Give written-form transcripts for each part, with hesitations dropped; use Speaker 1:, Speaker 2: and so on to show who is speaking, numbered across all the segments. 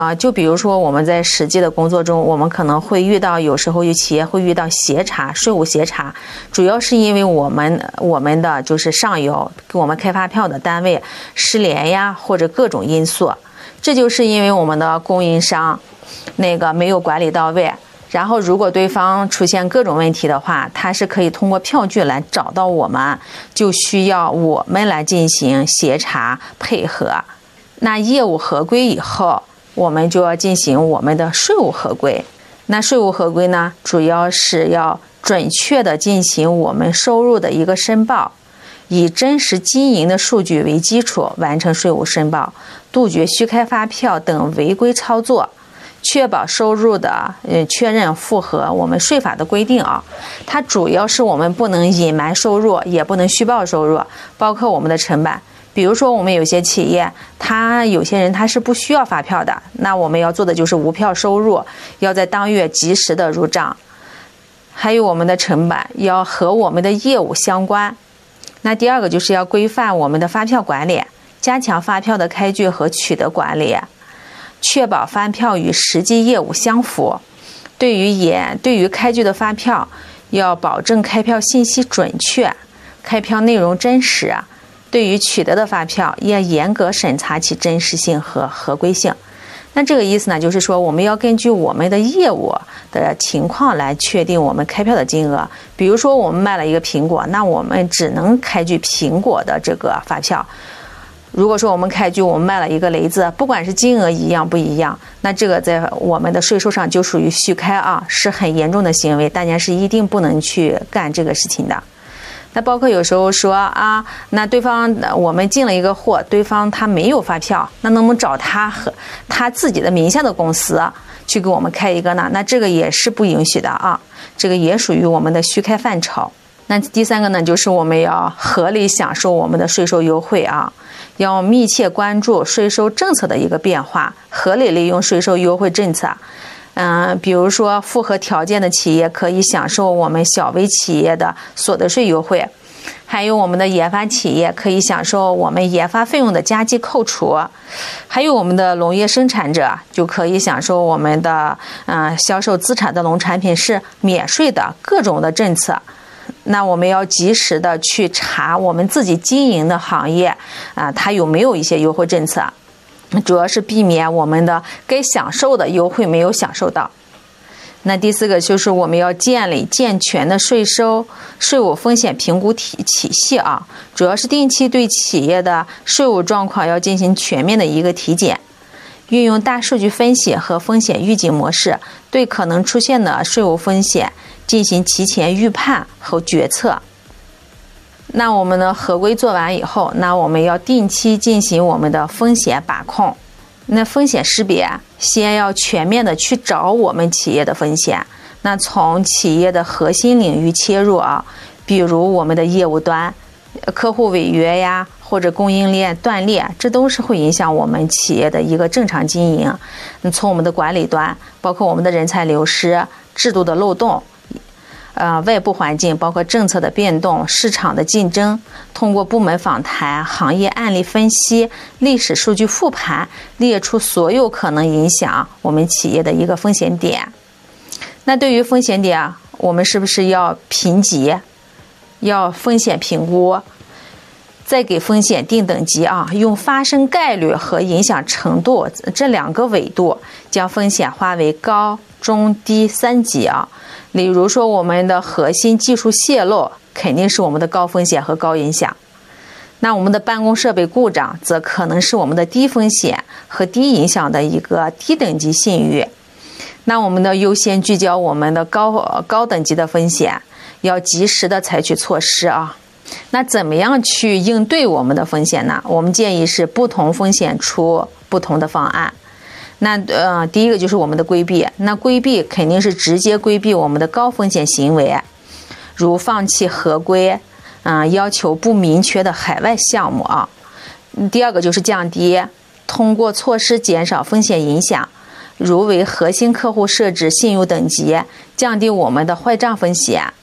Speaker 1: 就比如说我们在实际的工作中，我们可能会遇到，有时候有企业会遇到协查、税务协查，主要是因为我们的就是上游给我们开发票的单位失联呀，或者各种因素，这就是因为我们的供应商没有管理到位。然后如果对方出现各种问题的话，他是可以通过票据来找到我们，就需要我们来进行协查配合。那业务合规以后，我们就要进行我们的税务合规。那税务合规呢，主要是要准确的进行我们收入的一个申报，以真实经营的数据为基础完成税务申报，杜绝虚开发票等违规操作，确保收入的确认符合我们税法的规定啊。它主要是我们不能隐瞒收入，也不能虚报收入，包括我们的成本。比如说我们有些企业，有些人他是不需要发票的，那我们要做的就是无票收入，要在当月及时的入账。还有我们的成本要和我们的业务相关。那第二个就是要规范我们的发票管理，加强发票的开具和取得管理，确保发票与实际业务相符。对于开具的发票，要保证开票信息准确，开票内容真实。对于取得的发票，要严格审查其真实性和合规性。那这个意思呢，就是说我们要根据我们的业务的情况来确定我们开票的金额。比如说我们卖了一个苹果，那我们只能开具苹果的这个发票。如果说我们开具我们卖了一个雷子，不管是金额一样不一样，那这个在我们的税收上就属于虚开啊，是很严重的行为，大家是一定不能去干这个事情的。那包括有时候说那对方我们进了一个货，对方他没有发票，那能不能找他和他自己的名下的公司去给我们开一个呢？那这个也是不允许的啊，这个也属于我们的虚开范畴。那第三个呢，就是我们要合理享受我们的税收优惠啊，要密切关注税收政策的一个变化，合理利用税收优惠政策。比如说符合条件的企业可以享受我们小微企业的所得税优惠，还有我们的研发企业可以享受我们研发费用的加计扣除，还有我们的农业生产者就可以享受我们的销售资产的农产品是免税的各种的政策。那我们要及时的去查我们自己经营的行业它有没有一些优惠政策，主要是避免我们的该享受的优惠没有享受到。那第四个就是我们要建立健全的税务风险评估体系啊，主要是定期对企业的税务状况要进行全面的一个体检，运用大数据分析和风险预警模式，对可能出现的税务风险进行提前预判和决策。那我们的合规做完以后，那我们要定期进行我们的风险把控。那风险识别，先要全面的去找我们企业的风险。那从企业的核心领域切入啊，比如我们的业务端，客户违约呀，或者供应链断裂，这都是会影响我们企业的一个正常经营。从我们的管理端，包括我们的人才流失、制度的漏洞。外部环境包括政策的变动、市场的竞争，通过部门访谈、行业案例分析、历史数据复盘，列出所有可能影响我们企业的一个风险点。那对于风险点，我们是不是要评级，要风险评估，再给风险定等级啊？用发生概率和影响程度这两个维度，将风险划为高、中、低三级啊。例如说我们的核心技术泄露肯定是我们的高风险和高影响，那我们的办公设备故障则可能是我们的低风险和低影响的一个低等级信誉。那我们的优先聚焦我们的高等级的风险，要及时的采取措施啊。那怎么样去应对我们的风险呢？我们建议是不同风险出不同的方案。那第一个就是我们的规避，那规避肯定是直接规避我们的高风险行为，如放弃合规，要求不明确的海外项目啊。第二个就是降低，通过措施减少风险影响，如为核心客户设置信用等级，降低我们的坏账风险。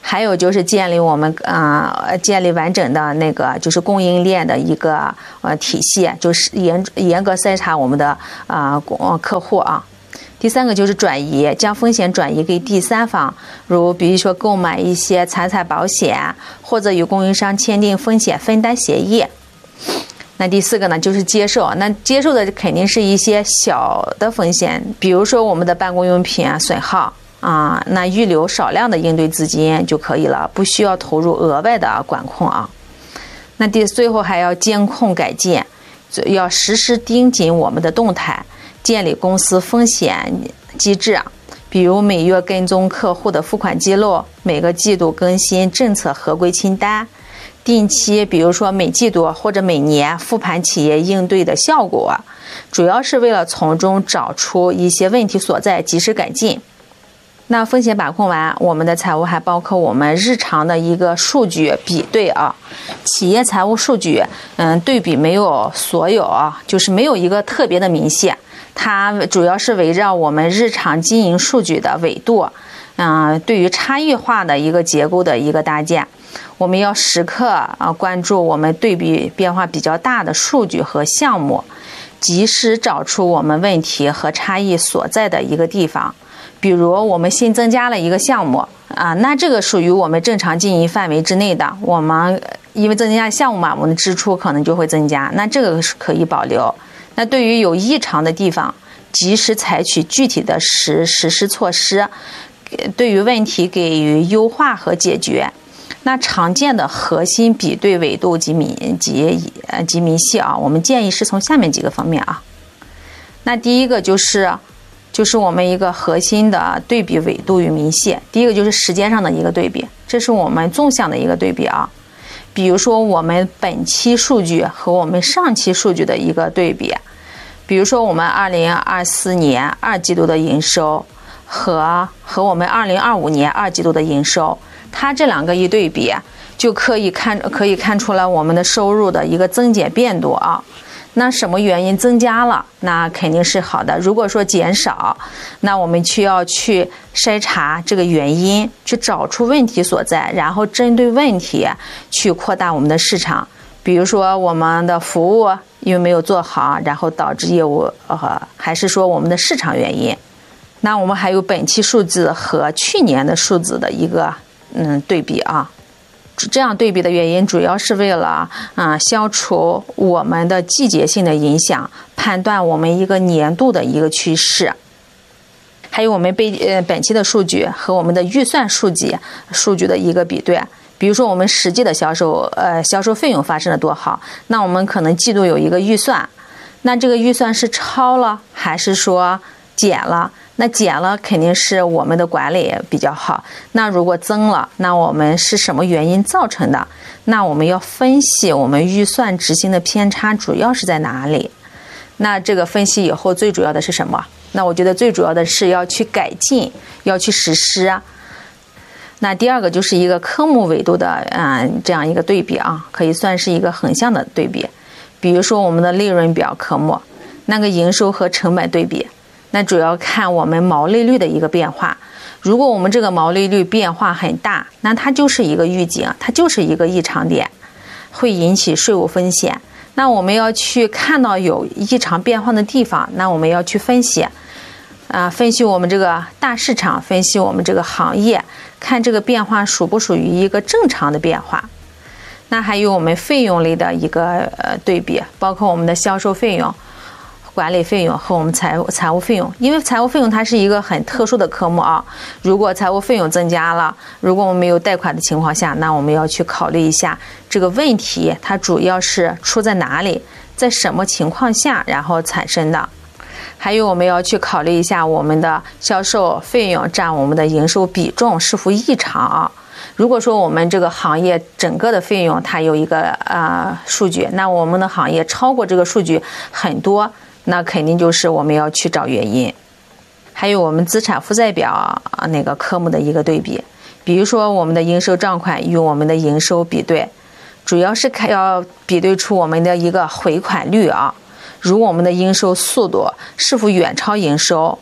Speaker 1: 还有就是建立我们建立完整的那个就是供应链的一个体系，就是严格筛查我们的客户啊。第三个就是转移，将风险转移给第三方，比如说购买一些财产保险，或者与供应商签订风险分担协议。那第四个呢，就是接受。那接受的肯定是一些小的风险，比如说我们的办公用品损耗那预留少量的应对资金就可以了，不需要投入额外的管控啊。那最后还要监控改进，要实时盯紧我们的动态。建立公司风险机制，比如每月跟踪客户的付款记录，每个季度更新政策合规清单，定期比如说每季度或者每年复盘企业应对的效果，主要是为了从中找出一些问题所在，及时改进。那风险把控完，我们的财务还包括我们日常的一个数据比对啊。企业财务数据对比没有所有就是没有一个特别的明细，它主要是围绕我们日常经营数据的维度，对于差异化的一个结构的一个搭建，我们要时刻关注我们对比变化比较大的数据和项目，及时找出我们问题和差异所在的一个地方。比如我们新增加了一个项目那这个属于我们正常经营范围之内的，我们因为增加项目嘛，我们的支出可能就会增加，那这个是可以保留。那对于有异常的地方，及时采取具体的实施措施，对于问题给予优化和解决。那常见的核心比对维度及明细我们建议是从下面几个方面那第一个就是我们一个核心的对比维度与明细。第一个就是时间上的一个对比，这是我们纵向的一个对比比如说我们本期数据和我们上期数据的一个对比，比如说我们2024年2季度的营收和我们2025年2季度的营收，它这两个一对比，就可以看出来我们的收入的一个增减变动那什么原因增加了，那肯定是好的。如果说减少，那我们需要去筛查这个原因，去找出问题所在，然后针对问题去扩大我们的市场。比如说我们的服务因为没有做好，然后导致业务还是说我们的市场原因。那我们还有本期数字和去年的数字的一个对比这样对比的原因主要是为了消除我们的季节性的影响，判断我们一个年度的一个趋势。还有我们本期的数据和我们的预算数据的一个比对。比如说我们实际的销售费用发生的多好，那我们可能季度有一个预算，那这个预算是超了还是说减了？那减了肯定是我们的管理比较好，那如果增了，那我们是什么原因造成的？那我们要分析我们预算执行的偏差主要是在哪里。那这个分析以后最主要的是什么？那我觉得最主要的是要去改进，要去实施那第二个就是一个科目维度的这样一个对比可以算是一个横向的对比。比如说我们的利润表科目，那个营收和成本对比，那主要看我们毛利率的一个变化。如果我们这个毛利率变化很大，那它就是一个预警，它就是一个异常点，会引起税务风险。那我们要去看到有异常变化的地方，那我们要去分析分析我们这个大市场，分析我们这个行业，看这个变化属不属于一个正常的变化。那还有我们费用类的一个对比，包括我们的销售费用、管理费用和我们财务费用。因为财务费用它是一个很特殊的科目如果财务费用增加了，如果我们没有贷款的情况下，那我们要去考虑一下这个问题它主要是出在哪里，在什么情况下然后产生的。还有我们要去考虑一下我们的销售费用占我们的营收比重是否异常如果说我们这个行业整个的费用它有一个数据，那我们的行业超过这个数据很多，那肯定就是我们要去找原因。还有我们资产负债表那个科目的一个对比，比如说我们的应收账款与我们的营收比对，主要是要比对出我们的一个回款率如我们的应收速度是否远超营收，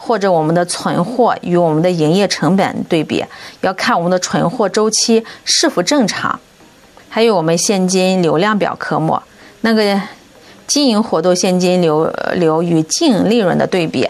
Speaker 1: 或者我们的存货与我们的营业成本对比，要看我们的存货周期是否正常。还有我们现金流量表科目，那个经营活动现金流与净利润的对比，